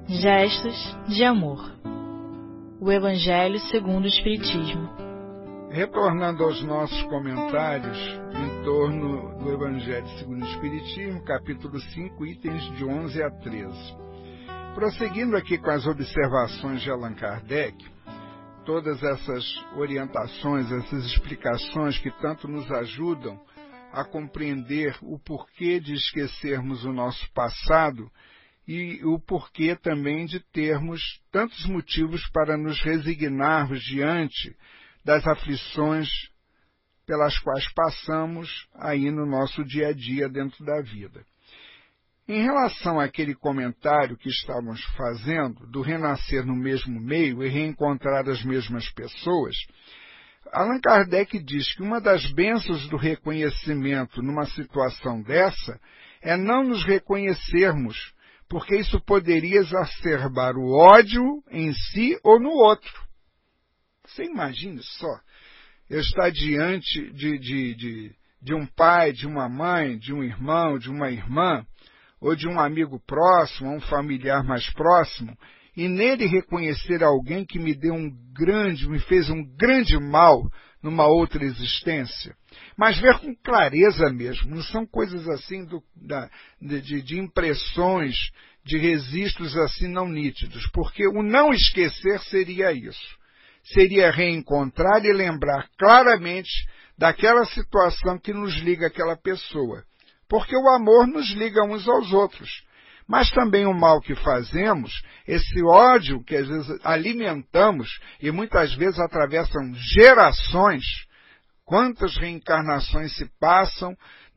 Gestos de amor. O Evangelho segundo o Espiritismo. Retornando aos nossos comentários em torno do Evangelho segundo o Espiritismo, capítulo 5, itens de 11 a 13. Prosseguindo aqui com as observações de Allan Kardec, todas essas orientações, essas explicações que tanto nos ajudam a compreender o porquê de esquecermos o nosso passado e o porquê também de termos tantos motivos para nos resignarmos diante das aflições pelas quais passamos aí no nosso dia a dia dentro da vida. Em relação àquele comentário que estávamos fazendo, do renascer no mesmo meio e reencontrar as mesmas pessoas, Allan Kardec diz que uma das bênçãos do reconhecimento numa situação dessa é não nos reconhecermos, porque isso poderia exacerbar o ódio em si ou no outro. Você imagine só, eu estar diante de um pai, de uma mãe, de um irmão, de uma irmã, ou de um amigo próximo, ou um familiar mais próximo, e nele reconhecer alguém que me fez um grande mal numa outra existência. Mas ver com clareza mesmo, não são coisas assim de impressões, de registros assim não nítidos, porque o não esquecer seria isso. Seria reencontrar e lembrar claramente daquela situação que nos liga àquela pessoa. Porque o amor nos liga uns aos outros. Mas também o mal que fazemos, esse ódio que às vezes alimentamos e muitas vezes atravessam gerações, quantas reencarnações se passam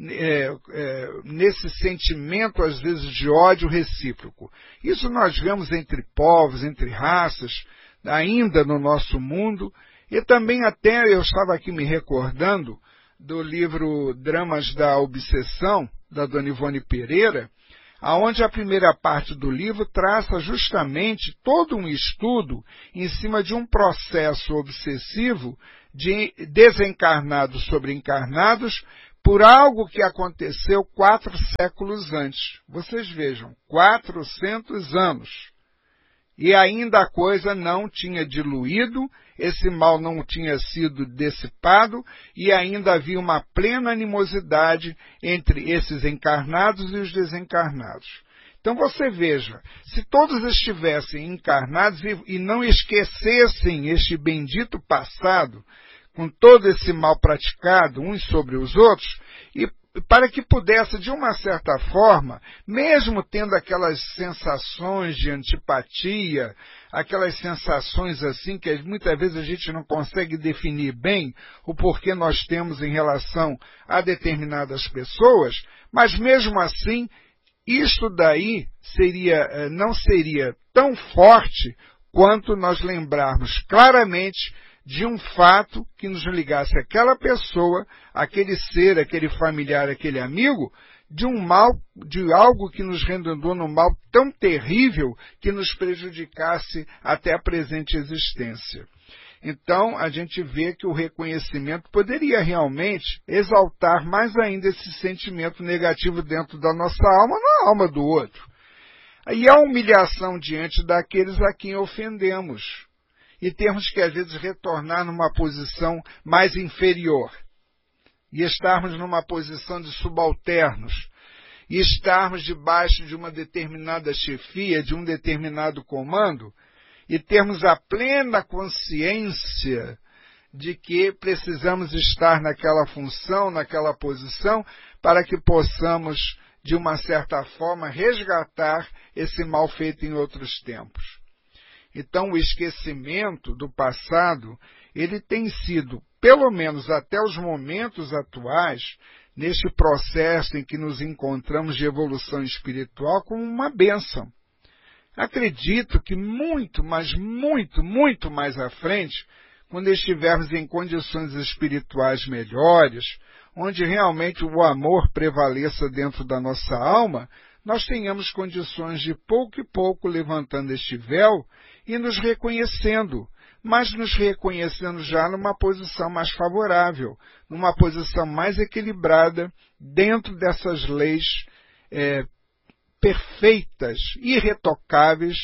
nesse sentimento, às vezes, de ódio recíproco. Isso nós vemos entre povos, entre raças, ainda no nosso mundo, e também até eu estava aqui me recordando do livro Dramas da Obsessão, da Dona Ivone Pereira, aonde a primeira parte do livro traça justamente todo um estudo em cima de um processo obsessivo de desencarnados sobre encarnados por algo que aconteceu 4 séculos antes. Vocês vejam, 400 anos. E ainda a coisa não tinha diluído, esse mal não tinha sido dissipado e ainda havia uma plena animosidade entre esses encarnados e os desencarnados. Então você veja, se todos estivessem encarnados e não esquecessem este bendito passado, com todo esse mal praticado uns sobre os outros, e para que pudesse, de uma certa forma, mesmo tendo aquelas sensações de antipatia, aquelas sensações assim que muitas vezes a gente não consegue definir bem o porquê nós temos em relação a determinadas pessoas, mas mesmo assim, isto daí não seria tão forte quanto nós lembrarmos claramente de um fato que nos ligasse àquela pessoa, aquele ser, aquele familiar, aquele amigo, de um mal, de algo que nos redundou num mal tão terrível que nos prejudicasse até a presente existência. Então, a gente vê que o reconhecimento poderia realmente exaltar mais ainda esse sentimento negativo dentro da nossa alma, na alma do outro. E a humilhação diante daqueles a quem ofendemos. E termos que, às vezes, retornar numa posição mais inferior. E estarmos numa posição de subalternos. E estarmos debaixo de uma determinada chefia, de um determinado comando, e termos a plena consciência de que precisamos estar naquela função, naquela posição, para que possamos, de uma certa forma, resgatar esse mal feito em outros tempos. Então, o esquecimento do passado, ele tem sido, pelo menos até os momentos atuais, neste processo em que nos encontramos de evolução espiritual, como uma bênção. Acredito que muito, mas muito, muito mais à frente, quando estivermos em condições espirituais melhores, onde realmente o amor prevaleça dentro da nossa alma, nós tenhamos condições de pouco e pouco levantando este véu e nos reconhecendo, mas nos reconhecendo já numa posição mais favorável, numa posição mais equilibrada dentro dessas leis perfeitas, irretocáveis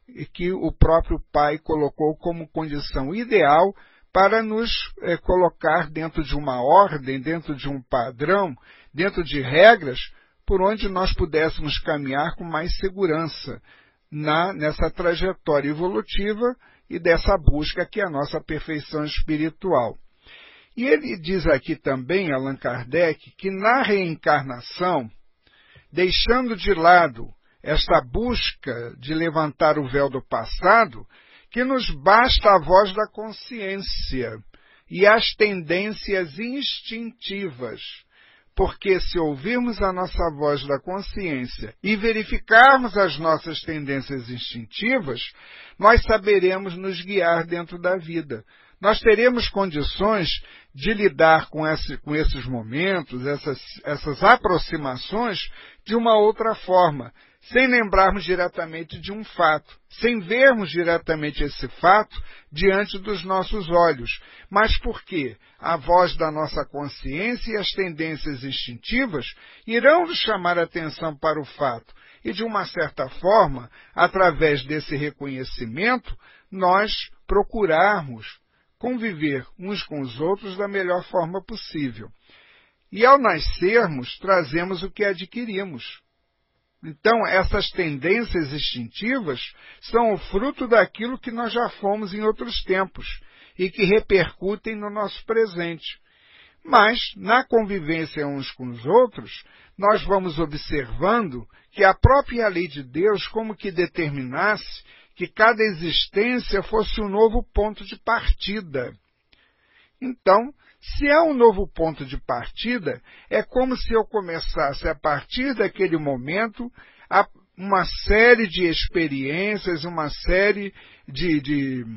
que o próprio Pai colocou como condição ideal para nos colocar dentro de uma ordem, dentro de um padrão, dentro de regras, por onde nós pudéssemos caminhar com mais segurança nessa trajetória evolutiva e dessa busca que é a nossa perfeição espiritual. E ele diz aqui também, Allan Kardec, que na reencarnação, deixando de lado esta busca de levantar o véu do passado, que nos basta a voz da consciência e as tendências instintivas, porque se ouvirmos a nossa voz da consciência e verificarmos as nossas tendências instintivas, nós saberemos nos guiar dentro da vida. Nós teremos condições de lidar com esses momentos, essas aproximações, de uma outra forma, sem lembrarmos diretamente de um fato, sem vermos diretamente esse fato diante dos nossos olhos. Mas por quê? A voz da nossa consciência e as tendências instintivas irão nos chamar a atenção para o fato. E, de uma certa forma, através desse reconhecimento, nós procurarmos conviver uns com os outros da melhor forma possível. E, ao nascermos, trazemos o que adquirimos. Então, essas tendências instintivas são o fruto daquilo que nós já fomos em outros tempos e que repercutem no nosso presente. Mas, na convivência uns com os outros, nós vamos observando que a própria lei de Deus como que determinasse que cada existência fosse um novo ponto de partida. Então, se é um novo ponto de partida, é como se eu começasse, a partir daquele momento, uma série de experiências, uma série de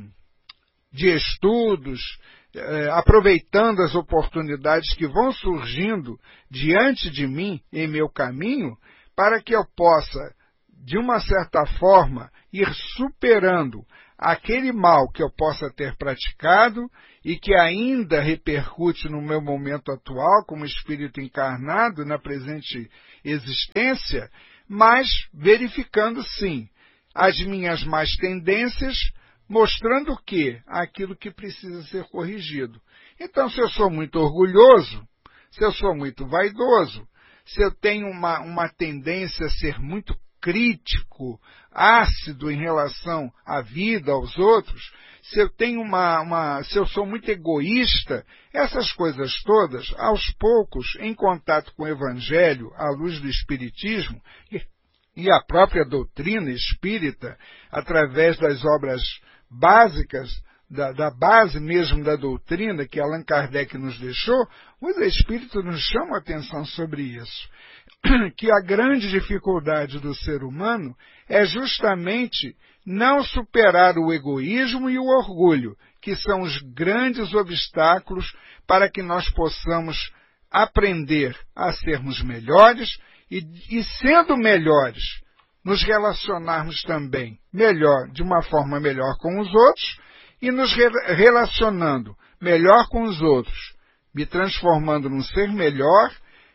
estudos, aproveitando as oportunidades que vão surgindo diante de mim, em meu caminho, para que eu possa, de uma certa forma, ir superando aquele mal que eu possa ter praticado e que ainda repercute no meu momento atual como espírito encarnado na presente existência, mas verificando sim as minhas más tendências, mostrando o quê? Aquilo que precisa ser corrigido. Então, se eu sou muito orgulhoso, se eu sou muito vaidoso, se eu tenho uma tendência a ser muito crítico, ácido em relação à vida, aos outros, se eu tenho se eu sou muito egoísta, essas coisas todas, aos poucos, em contato com o Evangelho, à luz do Espiritismo e a própria doutrina espírita, através das obras básicas, da base mesmo da doutrina que Allan Kardec nos deixou, os Espíritos nos chamam a atenção sobre isso. Que a grande dificuldade do ser humano é justamente não superar o egoísmo e o orgulho, que são os grandes obstáculos para que nós possamos aprender a sermos melhores e sendo melhores, nos relacionarmos também de uma forma melhor com os outros e nos relacionando melhor com os outros, me transformando num ser melhor,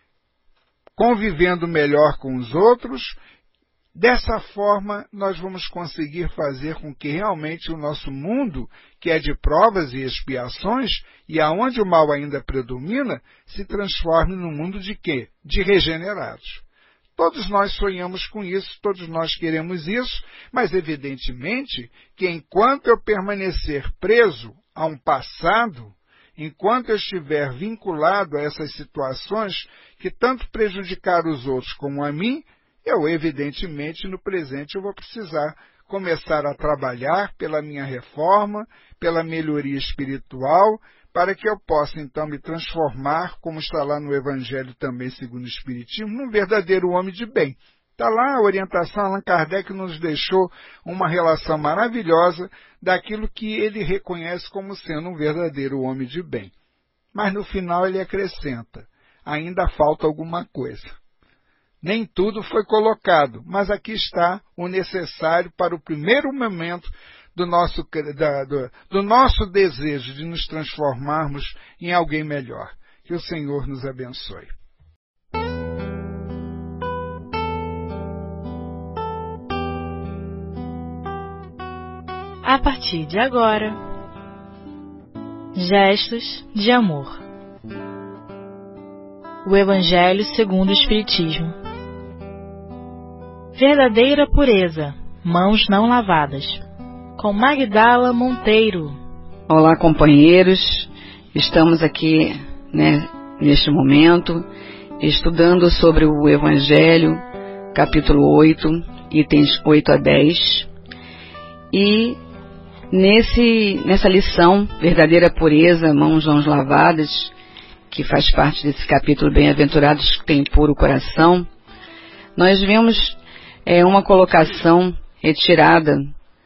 convivendo melhor com os outros. Dessa forma, nós vamos conseguir fazer com que realmente o nosso mundo, que é de provas e expiações, e aonde o mal ainda predomina, se transforme num mundo de quê? De regenerados. Todos nós sonhamos com isso, todos nós queremos isso, mas evidentemente que enquanto eu permanecer preso a um passado, enquanto eu estiver vinculado a essas situações que tanto prejudicaram os outros como a mim, eu evidentemente no presente eu vou precisar começar a trabalhar pela minha reforma, pela melhoria espiritual, para que eu possa, então, me transformar, como está lá no Evangelho também, segundo o Espiritismo, num verdadeiro homem de bem. Está lá a orientação, Allan Kardec nos deixou uma relação maravilhosa daquilo que ele reconhece como sendo um verdadeiro homem de bem. Mas no final ele acrescenta, ainda falta alguma coisa. Nem tudo foi colocado, mas aqui está o necessário para o primeiro momento do nosso desejo de nos transformarmos em alguém melhor. Que o Senhor nos abençoe. a partir de agora, Gestos de Amor. O Evangelho segundo o Espiritismo. Verdadeira pureza, mãos não lavadas. Com Magdala Monteiro. Olá, companheiros. Estamos aqui, neste momento, estudando sobre o Evangelho, capítulo 8, itens 8 a 10. E nessa lição, verdadeira pureza, mãos não lavadas, que faz parte desse capítulo, bem-aventurados que têm puro coração, nós vemos uma colocação retirada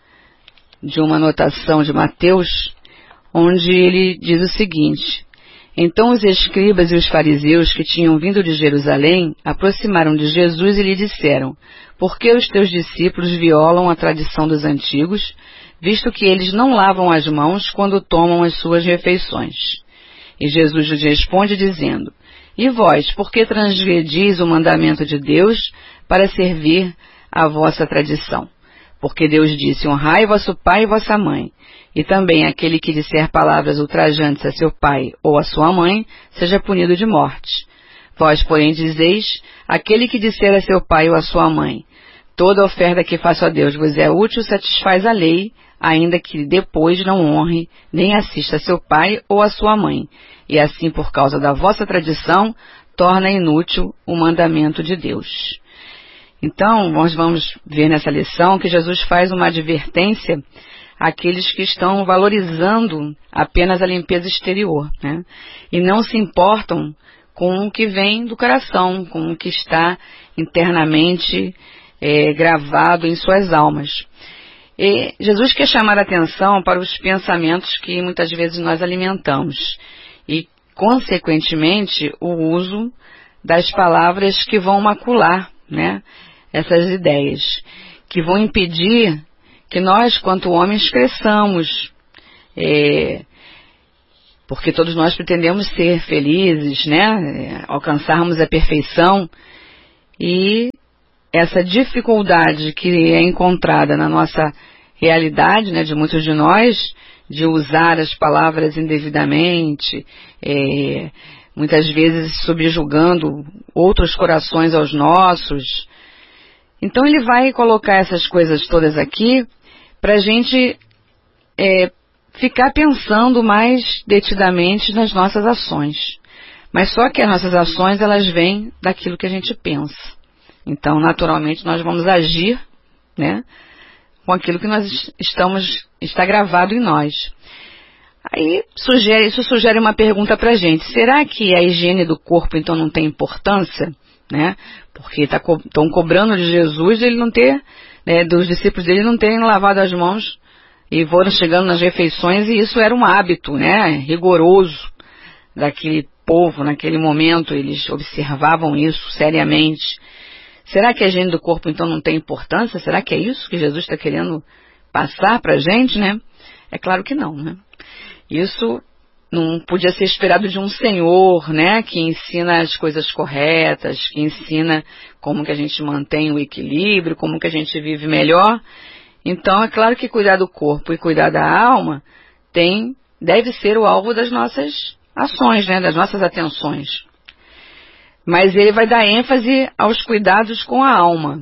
de uma anotação de Mateus, onde ele diz o seguinte: então os escribas e os fariseus que tinham vindo de Jerusalém aproximaram de Jesus e lhe disseram: por que os teus discípulos violam a tradição dos antigos, visto que eles não lavam as mãos quando tomam as suas refeições? E Jesus lhes responde dizendo: e vós, por que transgredis o mandamento de Deus para servir a vossa tradição? Porque Deus disse: honrai vosso pai e vossa mãe. E também aquele que disser palavras ultrajantes a seu pai ou a sua mãe, seja punido de morte. Vós, porém, dizeis: aquele que disser a seu pai ou a sua mãe, toda oferta que faço a Deus vos é útil, satisfaz a lei, ainda que depois não honre, nem assista a seu pai ou a sua mãe. E assim, por causa da vossa tradição, torna inútil o mandamento de Deus. Então, nós vamos ver nessa lição que Jesus faz uma advertência àqueles que estão valorizando apenas a limpeza exterior, e não se importam com o que vem do coração, com o que está internamente gravado em suas almas. E Jesus quer chamar a atenção para os pensamentos que muitas vezes nós alimentamos e, consequentemente, o uso das palavras que vão macular, essas ideias, que vão impedir que nós, quanto homens, cresçamos, porque todos nós pretendemos ser felizes, alcançarmos a perfeição, e essa dificuldade que é encontrada na nossa realidade, de muitos de nós, de usar as palavras indevidamente, muitas vezes subjugando outros corações aos nossos. Então ele vai colocar essas coisas todas aqui para a gente ficar pensando mais detidamente nas nossas ações. Mas só que as nossas ações, elas vêm daquilo que a gente pensa. Então, naturalmente, nós vamos agir, com aquilo que está gravado em nós. Aí, isso sugere uma pergunta para a gente: será que a higiene do corpo, então, não tem importância? Porque estão cobrando de Jesus ele não ter, dos discípulos dele não terem lavado as mãos e foram chegando nas refeições, e isso era um hábito, rigoroso daquele povo naquele momento, eles observavam isso seriamente. Será que a higiene do corpo então não tem importância? Será que é isso que Jesus está querendo passar para a gente, É claro que não, Isso não podia ser esperado de um Senhor, que ensina as coisas corretas, que ensina como que a gente mantém o equilíbrio, como que a gente vive melhor. Então, é claro que cuidar do corpo e cuidar da alma deve ser o alvo das nossas ações, das nossas atenções. Mas ele vai dar ênfase aos cuidados com a alma.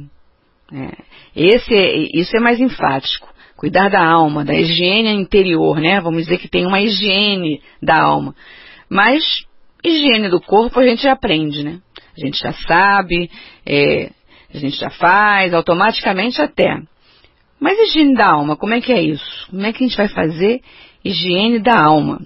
Isso é mais enfático. Cuidar da alma, da higiene interior, Vamos dizer que tem uma higiene da alma. Mas higiene do corpo a gente já aprende, A gente já sabe, a gente já faz, automaticamente até. Mas higiene da alma, como é que é isso? Como é que a gente vai fazer higiene da alma?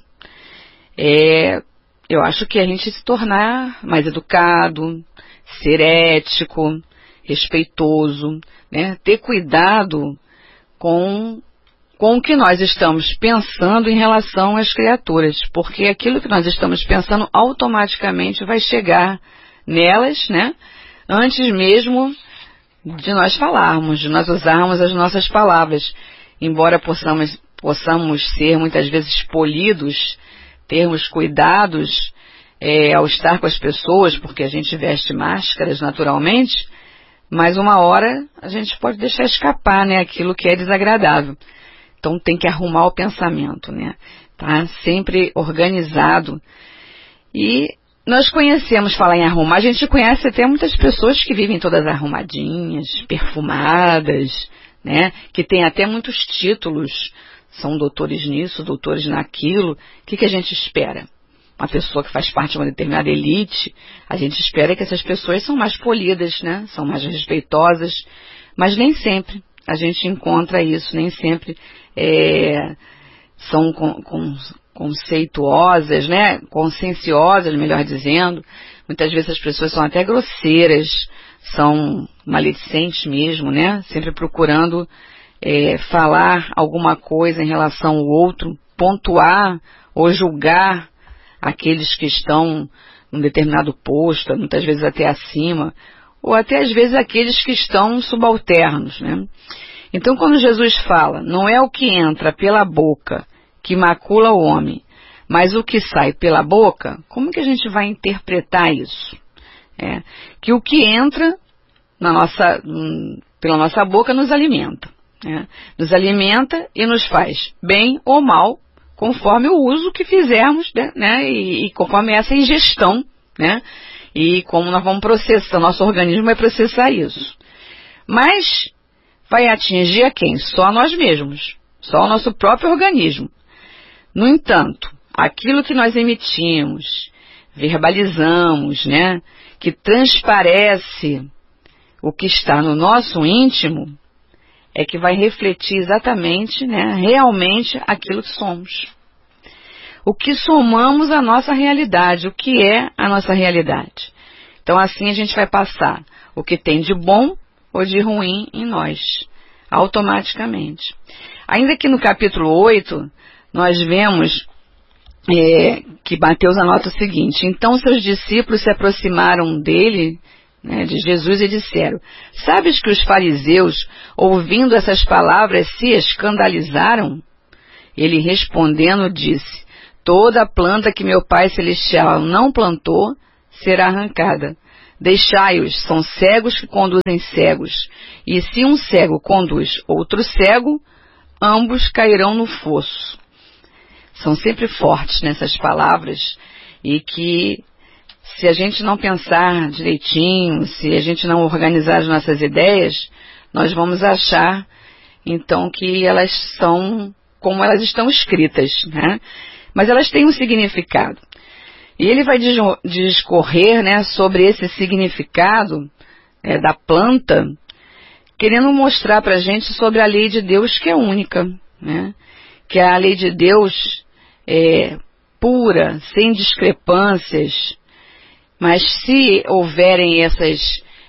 Eu acho que a gente se tornar mais educado, ser ético, respeitoso, ter cuidado com o que nós estamos pensando em relação às criaturas, porque aquilo que nós estamos pensando automaticamente vai chegar nelas, antes mesmo de nós falarmos, de nós usarmos as nossas palavras. Embora possamos ser muitas vezes polidos, termos cuidados ao estar com as pessoas, porque a gente veste máscaras naturalmente, mas uma hora a gente pode deixar escapar, aquilo que é desagradável. Então tem que arrumar o pensamento, né? Tá sempre organizado. E nós conhecemos falar em arrumar, a gente conhece até muitas pessoas que vivem todas arrumadinhas, perfumadas, né? Que tem até muitos títulos, são doutores nisso, doutores naquilo. O que a gente espera? Uma pessoa que faz parte de uma determinada elite, a gente espera que essas pessoas são mais polidas, né? São mais respeitosas, mas nem sempre a gente encontra isso, nem sempre são conceituosas, né? Conscienciosas, melhor dizendo. Muitas vezes as pessoas são até grosseiras, são maledicentes mesmo, né? Sempre procurando falar alguma coisa em relação ao outro, pontuar ou julgar aqueles que estão num determinado posto, muitas vezes até acima, ou até às vezes aqueles que estão subalternos, né? Então quando Jesus fala, não é o que entra pela boca que macula o homem, mas o que sai pela boca, como que a gente vai interpretar isso? Que o que entra pela nossa boca nos alimenta, né? Nos alimenta e nos faz bem ou mal, conforme o uso que fizermos, né? E conforme essa ingestão, né? E como nós vamos processar, nosso organismo vai processar isso. Mas vai atingir a quem? Só a nós mesmos, só o nosso próprio organismo. No entanto, aquilo que nós emitimos, verbalizamos, né? Que transparece o que está no nosso íntimo, é que vai refletir exatamente, né, realmente aquilo que somos. O que somamos à nossa realidade, o que é a nossa realidade. Então assim a gente vai passar o que tem de bom ou de ruim em nós, automaticamente. Ainda que no capítulo 8, nós vemos que Mateus anota o seguinte: então seus discípulos se aproximaram dele, né, de Jesus, e disseram: sabes que os fariseus, ouvindo essas palavras, se escandalizaram? Ele respondendo disse: toda planta que meu Pai Celestial não plantou será arrancada. Deixai-os, são cegos que conduzem cegos, e se um cego conduz outro cego, ambos cairão no fosso. São sempre fortes nessas palavras, e que se a gente não pensar direitinho, se a gente não organizar as nossas ideias, nós vamos achar, então, que elas são como elas estão escritas, né? Mas elas têm um significado. E ele vai discorrer, né, sobre esse significado da planta, querendo mostrar para a gente sobre a lei de Deus, que é única, né? Que a lei de Deus é pura, sem discrepâncias. Mas se houverem essas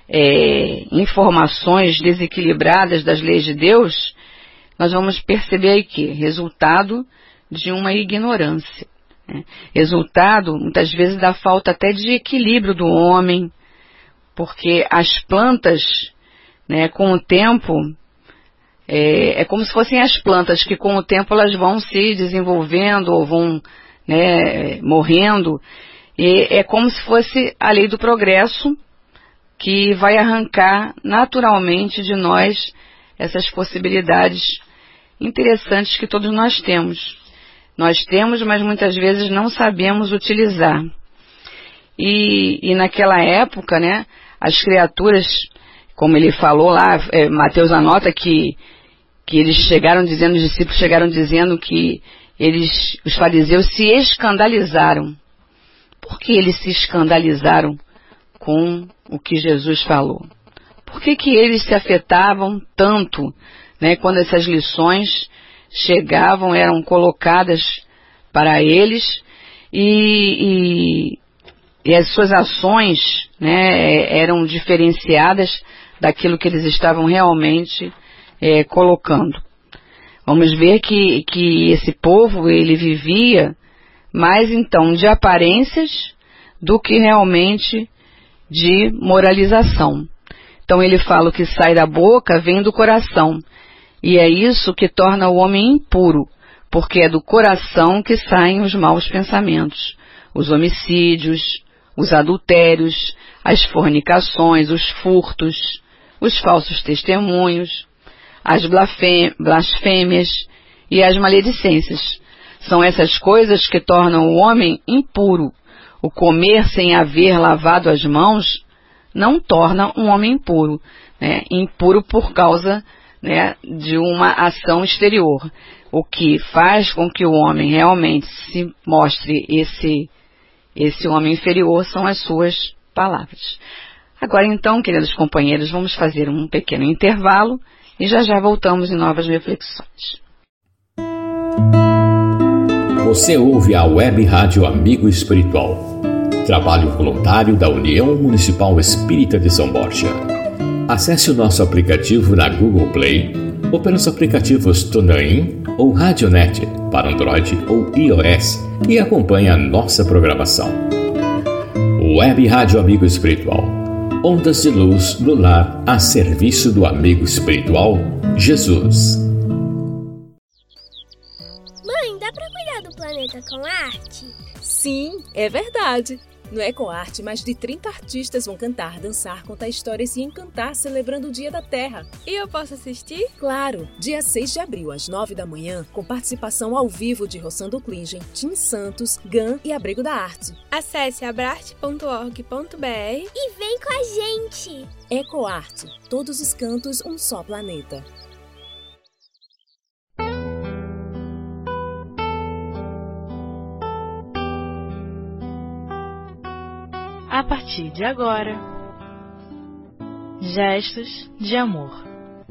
informações desequilibradas das leis de Deus, nós vamos perceber aí que resultado de uma ignorância, né? Resultado, muitas vezes, da falta até de equilíbrio do homem, porque as plantas, né, com o tempo, é como se fossem as plantas, que com o tempo elas vão se desenvolvendo ou vão, né, morrendo. E é como se fosse a lei do progresso, que vai arrancar naturalmente de nós essas possibilidades interessantes que todos nós temos. Nós temos, mas muitas vezes não sabemos utilizar. E naquela época, né, as criaturas, como ele falou lá, Mateus anota que eles chegaram dizendo, os discípulos chegaram dizendo que os fariseus se escandalizaram. Por que eles se escandalizaram com o que Jesus falou? Por que eles se afetavam tanto, né, quando essas lições chegavam, eram colocadas para eles, e as suas ações, né, eram diferenciadas daquilo que eles estavam realmente colocando. Vamos ver que esse povo, ele vivia mais então de aparências do que realmente de moralização. Então ele fala: o que sai da boca vem do coração, e é isso que torna o homem impuro, porque é do coração que saem os maus pensamentos, os homicídios, os adultérios, as fornicações, os furtos, os falsos testemunhos, as blasfêmias e as maledicências. São essas coisas que tornam o homem impuro. O comer sem haver lavado as mãos não torna um homem impuro, né? Impuro por causa, né, de uma ação exterior. O que faz com que o homem realmente se mostre esse homem inferior são as suas palavras. Agora então, queridos companheiros, vamos fazer um pequeno intervalo e já voltamos em novas reflexões. Você ouve a Web Rádio Amigo Espiritual, trabalho voluntário da União Municipal Espírita de São Borja. Acesse o nosso aplicativo na Google Play ou pelos aplicativos TuneIn ou Radionet para Android ou iOS e acompanhe a nossa programação. Web Rádio Amigo Espiritual, ondas de luz no lar a serviço do amigo espiritual Jesus. Mãe, dá pra cuidar do planeta com arte? Sim, é verdade. No EcoArte, mais de 30 artistas vão cantar, dançar, contar histórias e encantar celebrando o Dia da Terra. E eu posso assistir? Claro! Dia 6 de abril, às 9 da manhã, com participação ao vivo de Rossando Klingen, Tim Santos, GAN e Abrigo da Arte. Acesse abrarte.org.br e vem com a gente! EcoArte, todos os cantos, um só planeta. A partir de agora, gestos de amor.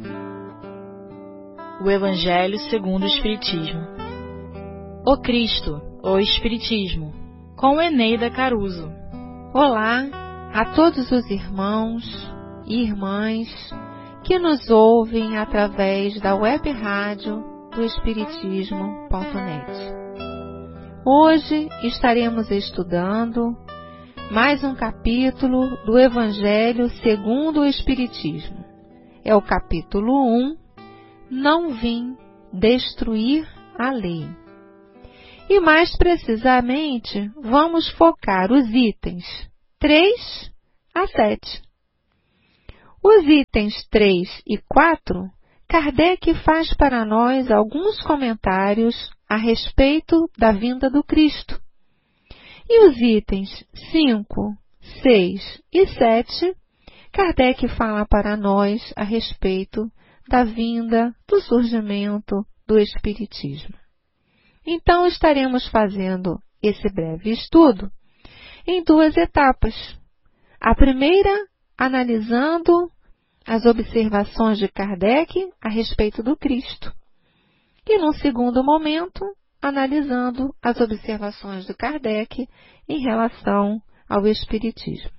O Evangelho segundo o Espiritismo. O Cristo, o Espiritismo, com Eneida Caruso. Olá a todos os irmãos e irmãs que nos ouvem através da web rádio do Espiritismo.net. Hoje estaremos estudando mais um capítulo do Evangelho segundo o Espiritismo. É o capítulo 1, Não vim destruir a lei. E mais precisamente, vamos focar os itens 3 a 7. Os itens 3 e 4, Kardec faz para nós alguns comentários a respeito da vinda do Cristo. E os itens 5, 6 e 7, Kardec fala para nós a respeito da vinda, do surgimento do Espiritismo. Então, estaremos fazendo esse breve estudo em duas etapas. A primeira, analisando as observações de Kardec a respeito do Cristo. E, num segundo momento, analisando as observações de Kardec em relação ao Espiritismo.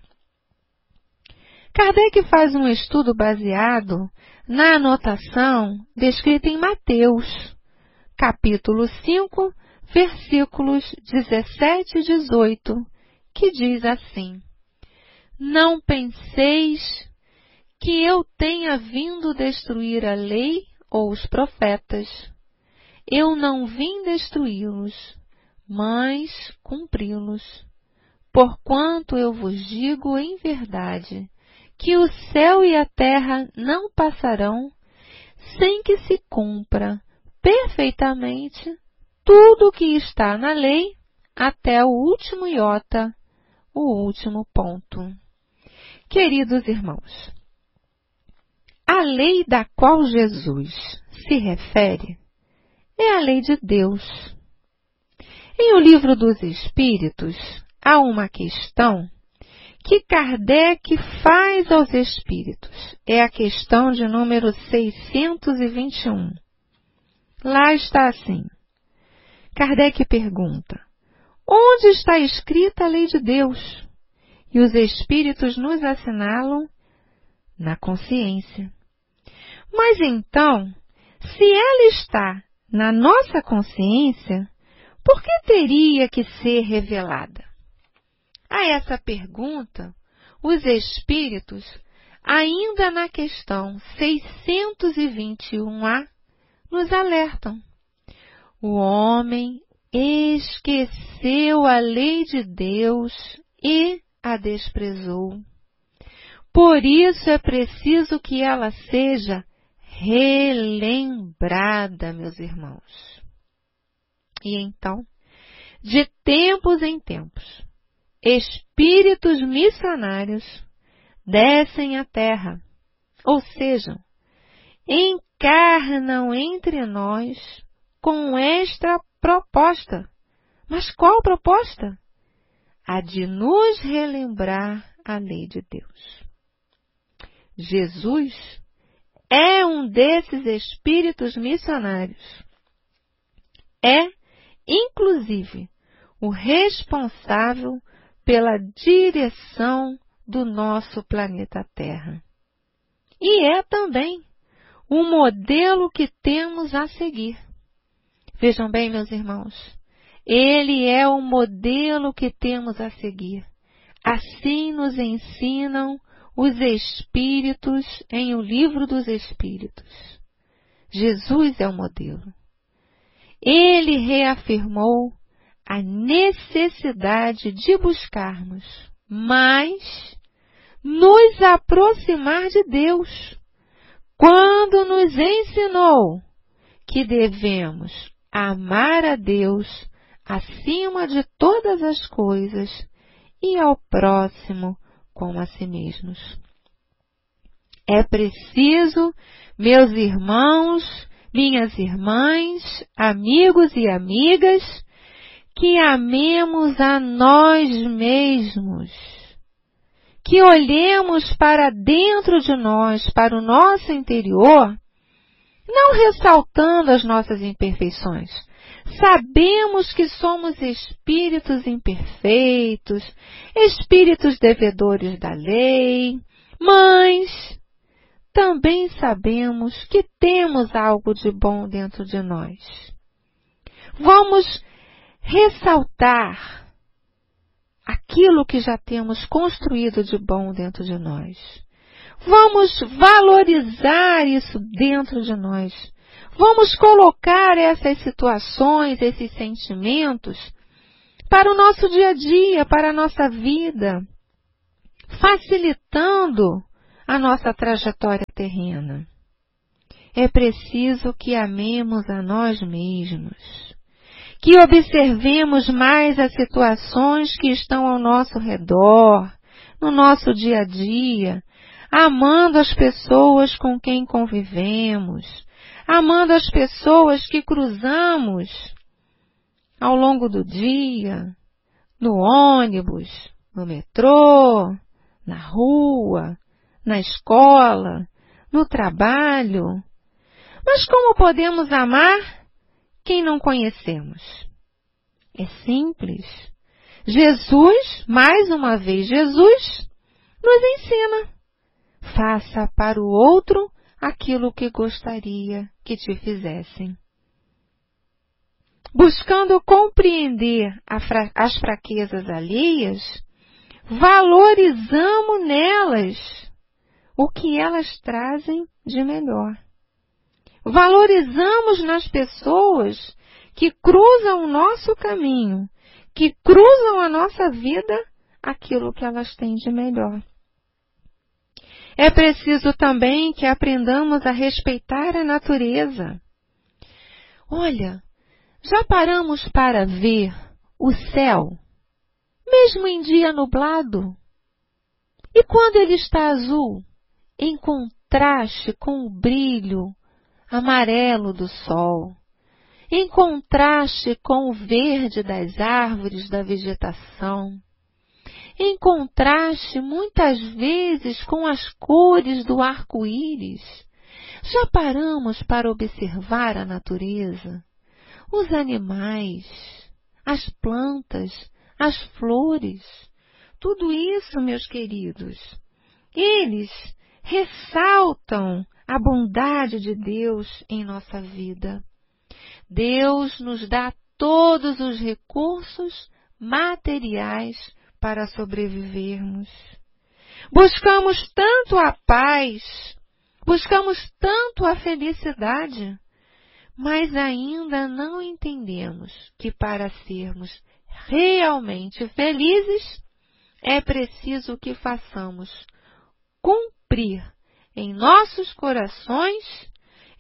Kardec faz um estudo baseado na anotação descrita em Mateus, capítulo 5, versículos 17 e 18, que diz assim: Não penseis que eu tenha vindo destruir a lei ou os profetas. Eu não vim destruí-los, mas cumpri-los. Porquanto eu vos digo em verdade, que o céu e a terra não passarão, sem que se cumpra perfeitamente tudo o que está na lei, até o último iota, o último ponto. Queridos irmãos, a lei da qual Jesus se refere é a lei de Deus. Em O Livro dos Espíritos, há uma questão que Kardec faz aos espíritos. É a questão de número 621. Lá está assim. Kardec pergunta: onde está escrita a lei de Deus? E os espíritos nos assinalam na consciência. Mas então, se ela está na nossa consciência, por que teria que ser revelada? A essa pergunta, os espíritos, ainda na questão 621A, nos alertam. O homem esqueceu a lei de Deus e a desprezou. Por isso é preciso que ela seja relembrada, meus irmãos. E então, de tempos em tempos, espíritos missionários descem à terra, ou seja, encarnam entre nós com esta proposta. Mas qual proposta? A de nos relembrar a lei de Deus. Jesus é um desses espíritos missionários. É, inclusive, o responsável pela direção do nosso planeta Terra. E é também o modelo que temos a seguir. Vejam bem, meus irmãos, ele é o modelo que temos a seguir. Assim nos ensinam os Espíritos em O Livro dos Espíritos. Jesus é o modelo. Ele reafirmou a necessidade de buscarmos mais nos aproximar de Deus, quando nos ensinou que devemos amar a Deus acima de todas as coisas e ao próximo como a si mesmos. É preciso, meus irmãos, minhas irmãs, amigos e amigas, que amemos a nós mesmos, que olhemos para dentro de nós, para o nosso interior, não ressaltando as nossas imperfeições. Sabemos que somos espíritos imperfeitos, espíritos devedores da lei, mas também sabemos que temos algo de bom dentro de nós. Vamos ressaltar aquilo que já temos construído de bom dentro de nós. Vamos valorizar isso dentro de nós. Vamos colocar essas situações, esses sentimentos para o nosso dia a dia, para a nossa vida, facilitando a nossa trajetória terrena. É preciso que amemos a nós mesmos, que observemos mais as situações que estão ao nosso redor, no nosso dia a dia, amando as pessoas com quem convivemos, amando as pessoas que cruzamos ao longo do dia, no ônibus, no metrô, na rua, na escola, no trabalho. Mas como podemos amar quem não conhecemos? É simples. Jesus, mais uma vez, Jesus nos ensina. Faça para o outro aquilo que gostaria que te fizessem. Buscando compreender as fraquezas alheias, valorizamos nelas o que elas trazem de melhor. Valorizamos nas pessoas que cruzam o nosso caminho, que cruzam a nossa vida, aquilo que elas têm de melhor. É preciso também que aprendamos a respeitar a natureza. Olha, já paramos para ver o céu, mesmo em dia nublado? E quando ele está azul, em contraste com o brilho amarelo do sol, em contraste com o verde das árvores, da vegetação, em contraste muitas vezes com as cores do arco-íris. Já paramos para observar a natureza, os animais, as plantas, as flores? Tudo isso, meus queridos, eles ressaltam a bondade de Deus em nossa vida. Deus nos dá todos os recursos materiais para sobrevivermos. Buscamos tanto a paz, buscamos tanto a felicidade, mas ainda não entendemos que para sermos realmente felizes, é preciso que façamos cumprir em nossos corações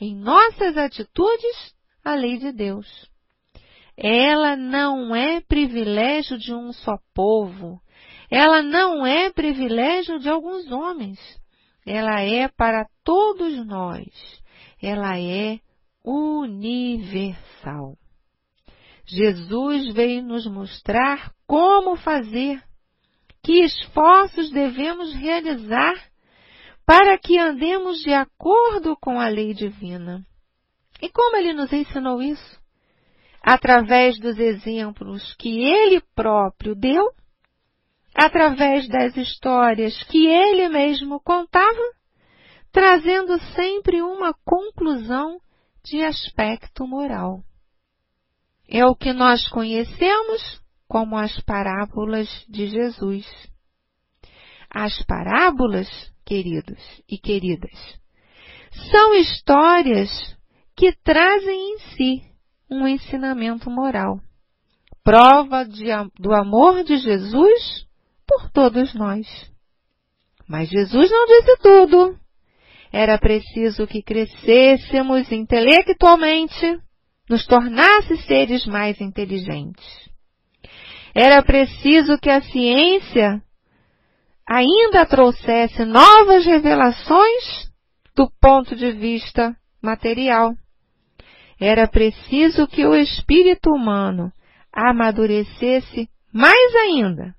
em nossas atitudes, a lei de Deus. Ela não é privilégio de um só povo. Ela não é privilégio de alguns homens. Ela é para todos nós. Ela é universal. Jesus veio nos mostrar como fazer, que esforços devemos realizar para que andemos de acordo com a lei divina. E como ele nos ensinou isso? Através dos exemplos que ele próprio deu, através das histórias que ele mesmo contava, trazendo sempre uma conclusão de aspecto moral. É o que nós conhecemos como as parábolas de Jesus. As parábolas, queridos e queridas, são histórias que trazem em si um ensinamento moral, prova do amor de Jesus por todos nós. Mas Jesus não disse tudo. Era preciso que crescêssemos intelectualmente, nos tornasse seres mais inteligentes. Era preciso que a ciência ainda trouxesse novas revelações do ponto de vista material. Era preciso que o espírito humano amadurecesse mais ainda.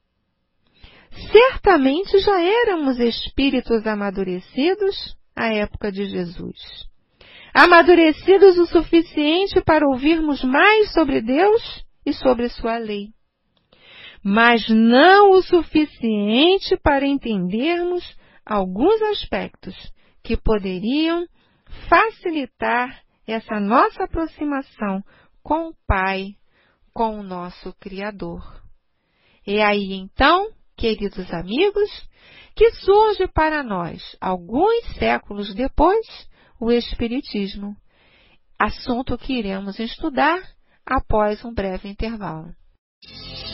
Certamente já éramos espíritos amadurecidos à época de Jesus. Amadurecidos o suficiente para ouvirmos mais sobre Deus e sobre sua lei. Mas não o suficiente para entendermos alguns aspectos que poderiam facilitar essa nossa aproximação com o Pai, com o nosso Criador. E aí então, queridos amigos, que surge para nós, alguns séculos depois, o Espiritismo, assunto que iremos estudar após um breve intervalo.